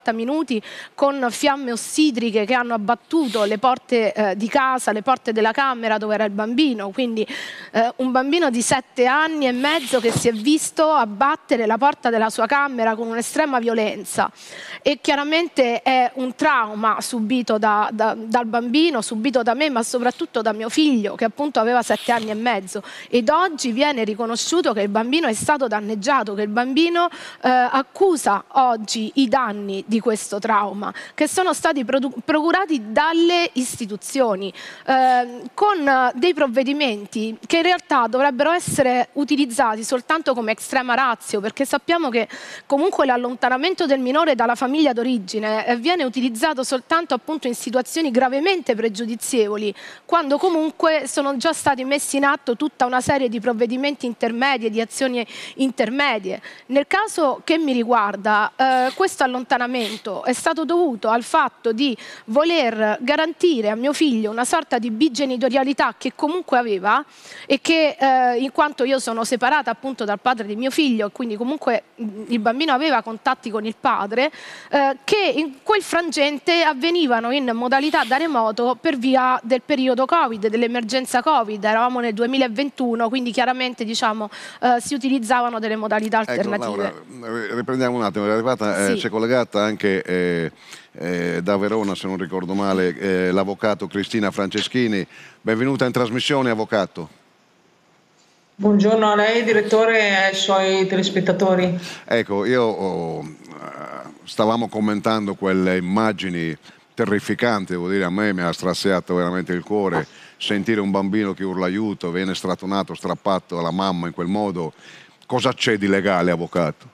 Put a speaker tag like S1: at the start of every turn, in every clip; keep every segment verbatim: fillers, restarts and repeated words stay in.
S1: minuti con fiamme ossidriche che hanno abbattuto le porte eh, di casa, le porte della camera dove era il bambino, quindi eh, un bambino di sette anni e mezzo che si è visto abbattere la porta della sua camera con un'estrema violenza, e chiaramente è un trauma subito da, da, dal bambino, subito da me, ma soprattutto da mio figlio che appunto aveva sette anni e mezzo, ed oggi viene riconosciuto che il bambino è stato danneggiato, che il bambino eh, accusa oggi i danni di questo trauma, che sono stati procurati dalle istituzioni eh, con dei provvedimenti che in realtà dovrebbero essere utilizzati soltanto come extrema ratio, perché sappiamo che comunque l'allontanamento del minore dalla famiglia d'origine eh, viene utilizzato soltanto appunto in situazioni gravemente pregiudizievoli, quando comunque sono già stati messi in atto tutta una serie di provvedimenti intermedi, di azioni intermedie. Nel caso che mi riguarda, eh, questo allontanamento è stato dovuto al fatto di voler garantire a mio figlio una sorta di bigenitorialità che comunque aveva, e che eh, in quanto io sono separata appunto dal padre di mio figlio, e quindi comunque il bambino aveva contatti con il padre, eh, che in quel frangente avvenivano in modalità da remoto per via del periodo Covid, dell'emergenza Covid. Eravamo nel duemilaventuno, quindi chiaramente diciamo eh, si utilizzavano delle modalità alternative.
S2: Ecco, Laura, riprendiamo un attimo, è arrivata,
S1: sì.
S2: eh, c'è collegata anche eh, eh, da Verona, se non ricordo male, eh, l'avvocato Cristina Franceschini. Benvenuta in trasmissione, avvocato.
S3: Buongiorno a lei, direttore, e ai suoi telespettatori.
S2: Ecco, io oh, stavamo commentando quelle immagini terrificanti, devo dire, a me mi ha straziato veramente il cuore sentire un bambino che urla aiuto, viene strattonato, strappato alla mamma in quel modo. Cosa c'è di legale, avvocato?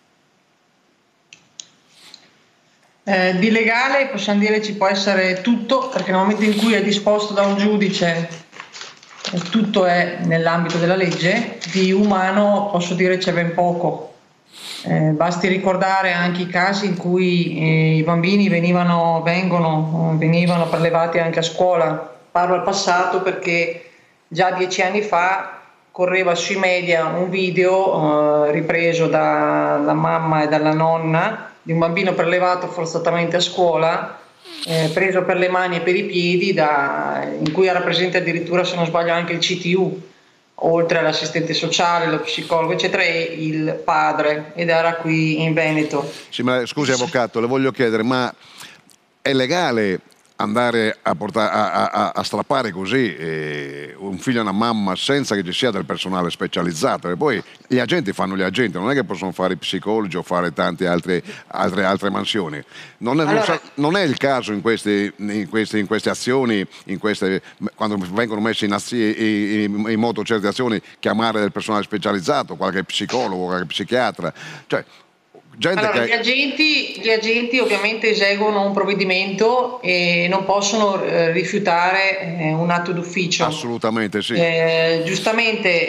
S3: Eh, di legale possiamo dire ci può essere tutto, perché nel momento in cui è disposto da un giudice eh, tutto è nell'ambito della legge. Di umano posso dire c'è ben poco. Eh, basti ricordare anche i casi in cui eh, i bambini venivano, vengono, venivano prelevati anche a scuola. Parlo al passato perché già dieci anni fa correva sui media un video eh, ripreso dalla mamma e dalla nonna di un bambino prelevato forzatamente a scuola, eh, preso per le mani e per i piedi, da, in cui era presente addirittura, se non sbaglio, anche il C T U, oltre all'assistente sociale, lo psicologo, eccetera, e il padre, ed era qui in Veneto.
S2: Sì, ma scusi, avvocato, le voglio chiedere, ma è legale andare a, portare, a, a, a strappare così eh, un figlio e una mamma senza che ci sia del personale specializzato? E poi gli agenti fanno gli agenti, non è che possono fare i psicologi o fare tante altre, altre, altre mansioni. Non è, allora, non, sa, non è il caso in queste, in queste, in queste azioni, in queste, quando vengono messe in, in, in moto certe azioni, chiamare del personale specializzato, qualche psicologo, qualche psichiatra? Cioè,
S3: Allora,
S2: che...
S3: gli, agenti, gli agenti ovviamente eseguono un provvedimento e non possono eh, rifiutare eh, un atto d'ufficio.
S2: Assolutamente sì.
S3: Eh, giustamente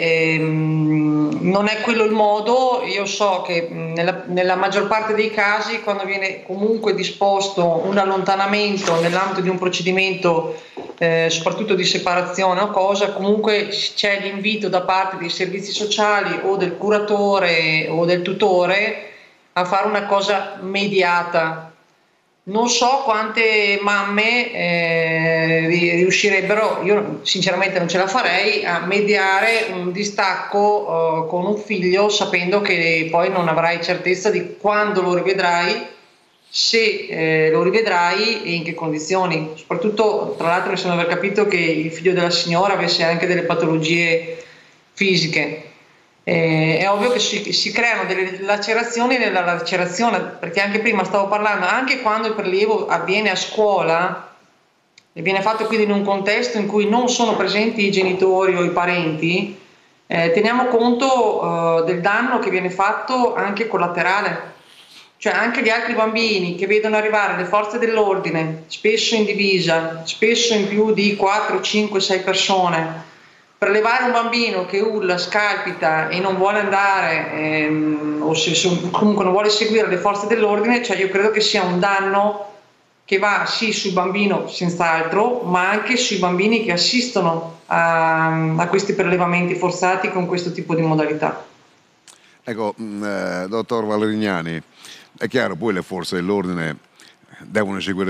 S3: ehm, non è quello il modo. Io so che mh, nella, nella maggior parte dei casi, quando viene comunque disposto un allontanamento nell'ambito di un procedimento eh, soprattutto di separazione o cosa, comunque c'è l'invito da parte dei servizi sociali o del curatore o del tutore a fare una cosa mediata. Non so quante mamme eh, riuscirebbero, io sinceramente non ce la farei, a mediare un distacco eh, con un figlio, sapendo che poi non avrai certezza di quando lo rivedrai, se eh, lo rivedrai e in che condizioni. Soprattutto, tra l'altro, mi sembra aver capito che il figlio della signora avesse anche delle patologie fisiche. Eh, è ovvio che si, si creano delle lacerazioni nella lacerazione, perché anche prima stavo parlando, anche quando il prelievo avviene a scuola e viene fatto quindi in un contesto in cui non sono presenti i genitori o i parenti, eh, teniamo conto eh, del danno che viene fatto anche collaterale, cioè anche gli altri bambini che vedono arrivare le forze dell'ordine, spesso in divisa, spesso in più di quattro, cinque, sei persone. Prelevare un bambino che urla, scalpita e non vuole andare ehm, o se, se, comunque non vuole seguire le forze dell'ordine, cioè io credo che sia un danno che va sì sul bambino senz'altro, ma anche sui bambini che assistono a, a questi prelevamenti forzati con questo tipo di modalità.
S2: Ecco, eh, dottor Valerignani, È chiaro, poi le forze dell'ordine devono eseguire